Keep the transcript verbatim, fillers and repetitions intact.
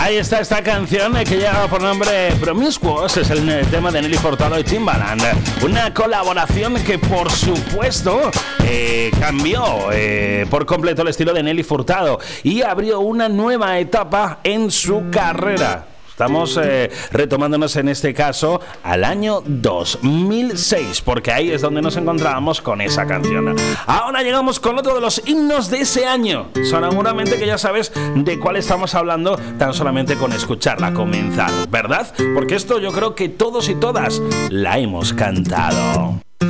Ahí está esta canción que lleva por nombre Promiscuous. Es el tema de Nelly Furtado y Timbaland. Una colaboración que, por supuesto, eh, cambió eh, por completo el estilo de Nelly Furtado y abrió una nueva etapa en su carrera. Estamos eh, retomándonos en este caso al año dos mil seis, porque ahí es donde nos encontrábamos con esa canción. Ahora llegamos con otro de los himnos de ese año. Seguramente que ya sabes de cuál estamos hablando tan solamente con escucharla comenzar, ¿verdad? Porque esto yo creo que todos y todas la hemos cantado.